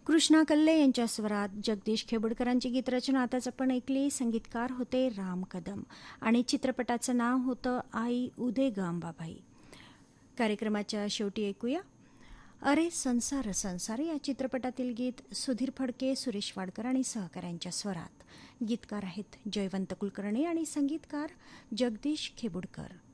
कृष्णा कल्ले यांच्या स्वरात जगदीश खेबडकरांची गीतरचना आताच आपण ऐकली. संगीतकार होते राम कदम आणि चित्रपटाचं नाव होतं आई उदे ग अंबाबाई. कार्यक्रमाच्या शेवटी ऐकूया अरे संसार संसार या चित्रपटातील गीत सुधीर फडके, सुरेश वाडकर आणि सहकाऱ्यांच्या स्वरात. गीतकार आहेत जयवंत कुलकर्णी आणि संगीतकार जगदीश खेबुडकर.